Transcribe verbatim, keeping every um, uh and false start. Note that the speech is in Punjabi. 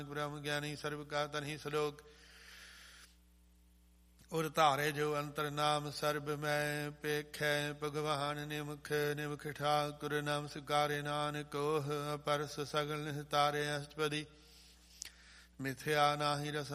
ਬ੍ਰਹਮ ਗਿਆਨੀ ਸਰਬ ਕਾ ਤਨਹੀ ਸਲੋਕ। ਉਰ ਧਾਰੇ ਜੋ ਅੰਤਰ ਨਾਮ ਸਰਬ ਮੈਂ ਪੇਖੈ ਭਗਵਾਨ ਨਿਮਖ ਨਿਮਖ ਠਾਕੁਰ ਨਾਮ ਸਿਕਾਰੇ ਨਾਨਕ ਓਹ ਪਰਸ ਸਗਲ ਨਿਸਤਾਰੇ ਅਸ਼ਟਪਦੀ ਮਿਥਿਆ ਨਾਹੀ ਰਸ